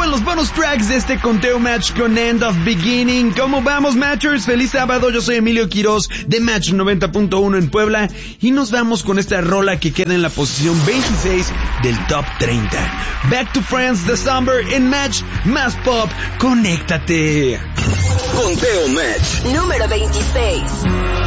fueron los bonus tracks de este conteo Match con End of Beginning. ¿Cómo vamos, Matchers? Feliz sábado, yo soy Emilio Quiroz de Match 90.1 en Puebla y nos vamos con esta rola que queda en la posición 26 del Top 30. Back to Friends, The Summer en Match Más Pop. Conéctate. Conteo Match número 26.